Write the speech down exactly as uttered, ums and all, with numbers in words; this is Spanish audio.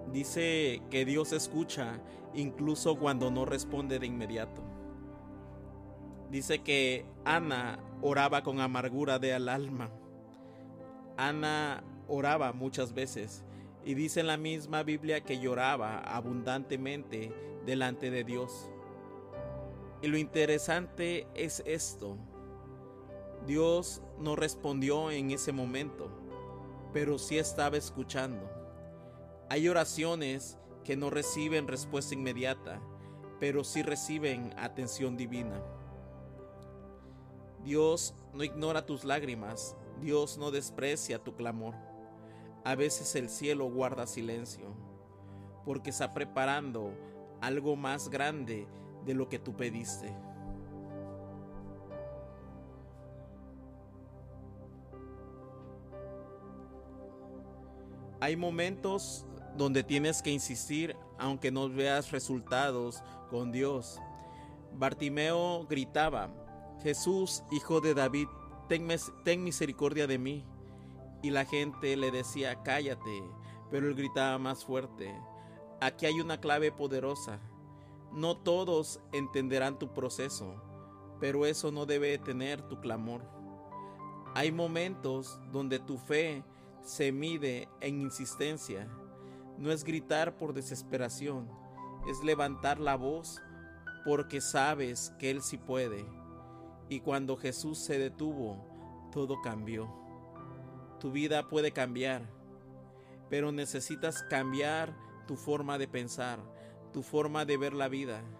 Dice que Dios escucha incluso cuando no responde de inmediato. Dice que Ana oraba con amargura de al alma. Ana oraba muchas veces y dice en la misma Biblia que lloraba abundantemente delante de Dios. Y lo interesante es esto: Dios no respondió en ese momento, pero sí estaba escuchando. Hay oraciones que no reciben respuesta inmediata, pero sí reciben atención divina. Dios no ignora tus lágrimas, Dios no desprecia tu clamor. A veces el cielo guarda silencio, porque está preparando algo más grande de lo que tú pediste. Hay momentos donde tienes que insistir aunque no veas resultados con Dios. Bartimeo gritaba: Jesús, hijo de David, ten, ten misericordia de mí. Y la gente le decía: cállate, pero él gritaba más fuerte. Aquí hay una clave poderosa. No todos entenderán tu proceso, pero eso no debe detener tu clamor. Hay momentos donde tu fe se mide en insistencia. No es gritar por desesperación, es levantar la voz porque sabes que Él sí puede. Y cuando Jesús se detuvo, todo cambió. Tu vida puede cambiar, pero necesitas cambiar tu forma de pensar, tu forma de ver la vida.